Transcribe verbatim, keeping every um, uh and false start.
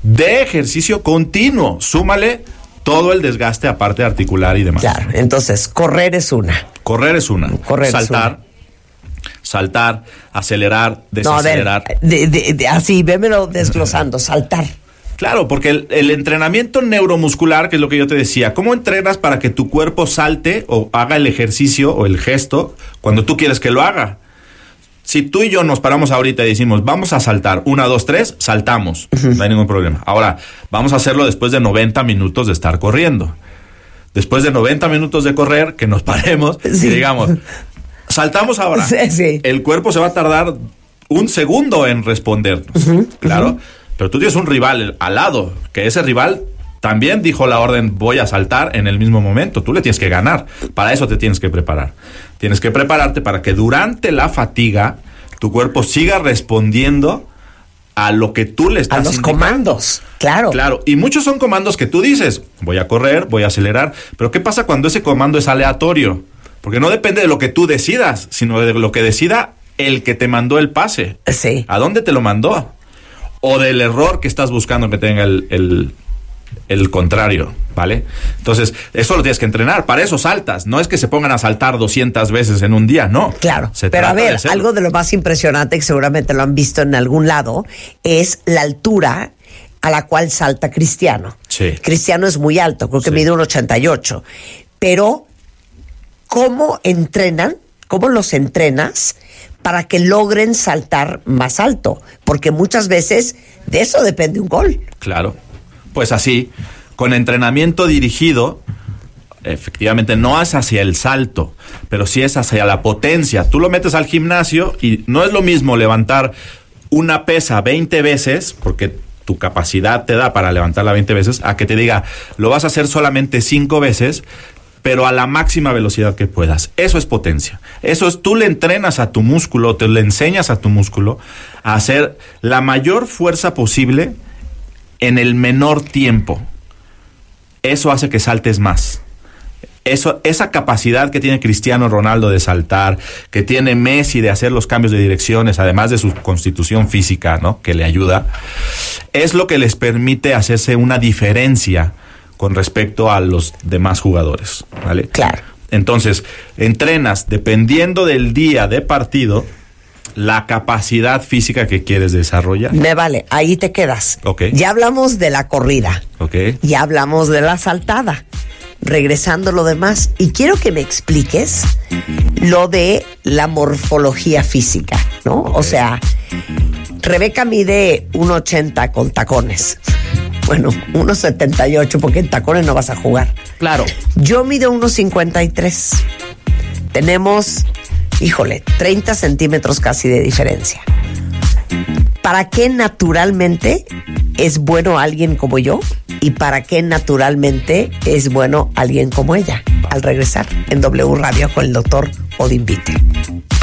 de ejercicio continuo. Súmale todo el desgaste aparte articular y demás. Claro, entonces, correr es una. Correr es una. Correr saltar, es una. saltar, acelerar, desacelerar. No, a ver, de, de, de, así, vémelo desglosando, saltar. Claro, porque el, el entrenamiento neuromuscular, que es lo que yo te decía, ¿cómo entrenas para que tu cuerpo salte o haga el ejercicio o el gesto cuando tú quieres que lo haga? Si tú y yo nos paramos ahorita y decimos, vamos a saltar, una, dos, tres, saltamos, uh-huh. No hay ningún problema. Ahora, vamos a hacerlo después de noventa minutos de estar corriendo. Después de noventa minutos de correr, que nos paremos sí. y digamos, saltamos ahora. Sí, sí. El cuerpo se va a tardar un segundo en respondernos, uh-huh. claro. Uh-huh. Pero tú tienes un rival al lado, que ese rival también dijo la orden, voy a saltar en el mismo momento. Tú le tienes que ganar. Para eso te tienes que preparar. Tienes que prepararte para que durante la fatiga tu cuerpo siga respondiendo a lo que tú le estás a los indicando. Comandos, claro. Claro, y muchos son comandos que tú dices, voy a correr, voy a acelerar. Pero ¿qué pasa cuando ese comando es aleatorio? Porque no depende de lo que tú decidas, sino de lo que decida el que te mandó el pase. Sí. ¿A dónde te lo mandó? O del error que estás buscando que tenga el, el, el contrario, ¿vale? Entonces, eso lo tienes que entrenar. Para eso saltas. No es que se pongan a saltar doscientas veces en un día, no. Claro, se pero a ver, de algo de lo más impresionante, que seguramente lo han visto en algún lado, es la altura a la cual salta Cristiano. Sí. Cristiano es muy alto, creo que sí. Mide un ochenta y ocho. Pero, ¿cómo entrenan? ¿Cómo los entrenas para que logren saltar más alto? Porque muchas veces de eso depende un gol. Claro, pues así, con entrenamiento dirigido, efectivamente no es hacia el salto, pero sí es hacia la potencia. Tú lo metes al gimnasio y no es lo mismo levantar una pesa veinte veces, porque tu capacidad te da para levantarla veinte veces, a que te diga, lo vas a hacer solamente cinco veces, pero a la máxima velocidad que puedas. Eso es potencia. Eso es, tú le entrenas a tu músculo, te le enseñas a tu músculo a hacer la mayor fuerza posible en el menor tiempo. Eso hace que saltes más. Eso, esa capacidad que tiene Cristiano Ronaldo de saltar, que tiene Messi de hacer los cambios de direcciones, además de su constitución física, ¿no?, que le ayuda, es lo que les permite hacerse una diferencia con respecto a los demás jugadores, ¿vale? Claro. Entonces, entrenas, dependiendo del día de partido, la capacidad física que quieres desarrollar. Me vale, ahí te quedas. Okay. Ya hablamos de la corrida. Okay. Ya hablamos de la saltada. Regresando lo demás. Y quiero que me expliques lo de la morfología física, ¿no? Okay. O sea, Rebeca mide uno ochenta con tacones. Bueno, uno setenta y ocho, porque en tacones no vas a jugar. Claro. Yo mido uno cincuenta y tres. Tenemos, híjole, treinta centímetros casi de diferencia. ¿Para qué naturalmente es bueno alguien como yo? ¿Y para qué naturalmente es bueno alguien como ella? Al regresar en W Radio con el doctor Odín Vite.